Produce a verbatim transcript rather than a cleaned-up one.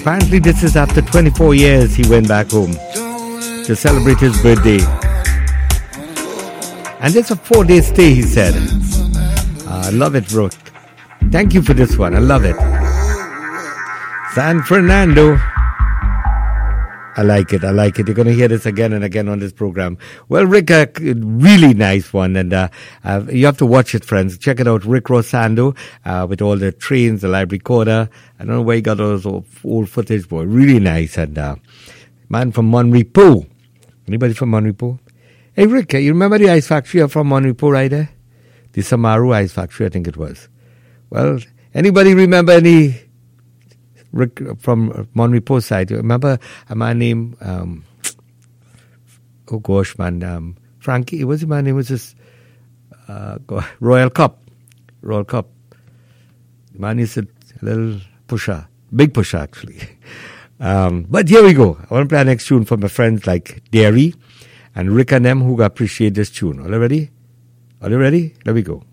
Apparently this is after twenty-four years he went back home to celebrate his birthday. And it's a four-day stay, he said. I uh, love it, Brooke. Thank you for this one. I love it. San Fernando. I like it. I like it. You're going to hear this again and again on this program. Well, Rick, a uh, really nice one. And uh, uh, you have to watch it, friends. Check it out. Rick Rosando uh, with all the trains, the live recorder. I don't know where he got all those old footage, boy. Really nice. And uh, man from Monrepo. Anybody from Monrepo? Hey, Rick, you remember the ice factory from Monrepo right there? The Samaru Ice Factory, I think it was. Well, anybody remember any... Rick from Monrepo side, remember a man named, um, oh gosh, man, um, Frankie, what's his man name? Was this uh, Royal Cup? Royal Cup. The man is a little pusher, big pusher actually. Um, but here we go. I want to play our next tune for my friends like Derry and Rick and them who appreciate this tune. Are you ready? Are you ready? There we go.